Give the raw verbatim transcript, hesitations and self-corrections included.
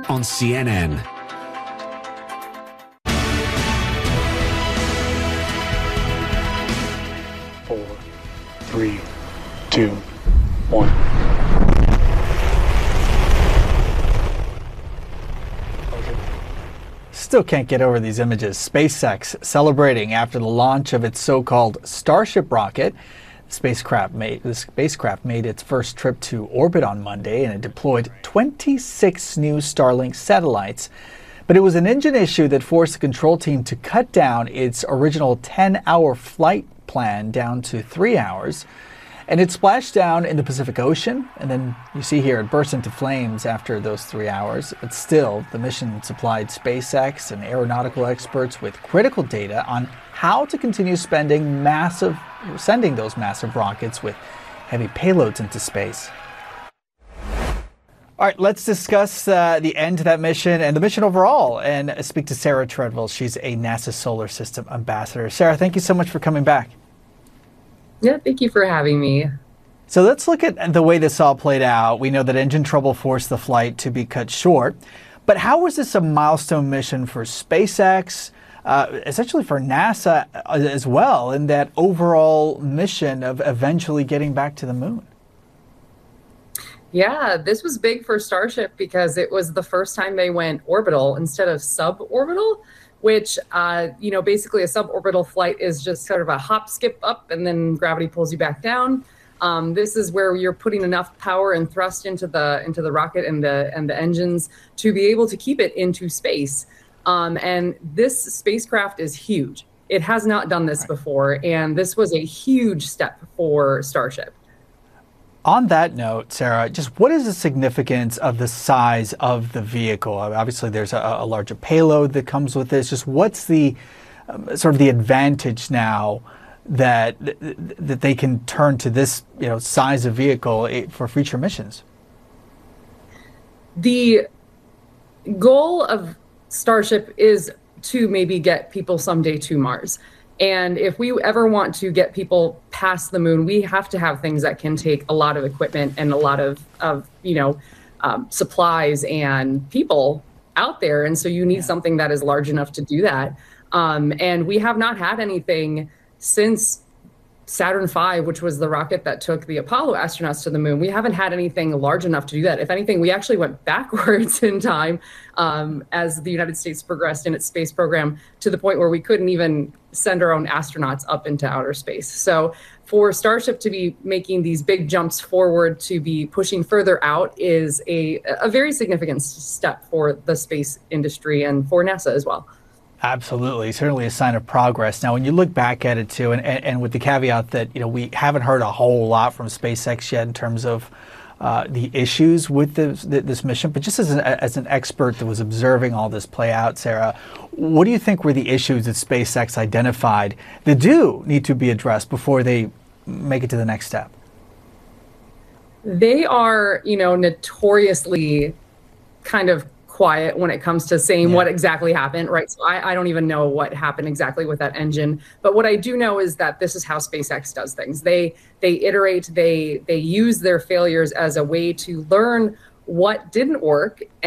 on C N N. Four, three, two, one. Still can't get over these images. SpaceX celebrating after the launch of its so-called Starship rocket. The spacecraft made, the spacecraft made its first trip to orbit on Monday, and it deployed twenty-six new Starlink satellites. But it was an engine issue that forced the control team to cut down its original ten-hour flight plan down to three hours. And it splashed down in the Pacific Ocean, and then you see here it burst into flames after those three hours. But still, the mission supplied SpaceX and aeronautical experts with critical data on how to continue spending massive, sending those massive rockets with heavy payloads into space. All right, let's discuss uh, the end to that mission and the mission overall, and speak to Sarah Treadwell. She's a NASA Solar System ambassador. Sarah, thank you so much for coming back. Yeah, thank you for having me. So let's look at the way this all played out. We know that engine trouble forced the flight to be cut short. But how was this a milestone mission for SpaceX, uh, essentially for NASA as well, in that overall mission of eventually getting back to the moon? Yeah, this was big for Starship because it was the first time they went orbital instead of suborbital, which, uh, you know, basically a suborbital flight is just sort of a hop, skip up, and then gravity pulls you back down. Um, this is where you're putting enough power and thrust into the into the rocket and the and the engines to be able to keep it into space. Um, and this spacecraft is huge. It has not done this before, and this was a huge step for Starship. On that note, Sarah, just what is the significance of the size of the vehicle? Obviously, there's a, a larger payload that comes with this. Just what's the um, sort of the advantage now that that they can turn to this, you know, size of vehicle for future missions? The goal of Starship is to maybe get people someday to Mars. And if we ever want to get people past the moon, we have to have things that can take a lot of equipment and a lot of, of you know, um, supplies and people out there. And so you need yeah. something that is large enough to do that. Um, and we have not had anything since Saturn five, which was the rocket that took the Apollo astronauts to the moon. We haven't had anything large enough to do that. If anything, we actually went backwards in time um, as the United States progressed in its space program to the point where we couldn't even send our own astronauts up into outer space. So for Starship to be making these big jumps forward, to be pushing further out, is a, a very significant step for the space industry and for NASA as well. Absolutely, certainly a sign of progress. Now, when you look back at it too, and, and, and with the caveat that, you know, we haven't heard a whole lot from SpaceX yet in terms of uh, the issues with this, this mission, but just as an, as an expert that was observing all this play out, Sarah, what do you think were the issues that SpaceX identified that do need to be addressed before they make it to the next step? They are, you know, notoriously kind of quiet when it comes to saying yeah. what exactly happened, right? So I, I don't even know what happened exactly with that engine. But what I do know is that this is how SpaceX does things. They they iterate, they they use their failures as a way to learn what didn't work